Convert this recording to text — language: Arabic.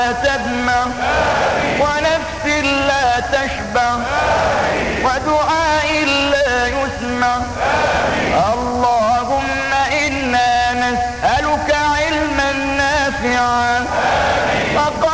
تدمع ونفس لا تشبع ودعاء لا يسمع. اللهم إنا نسألك علما نافعا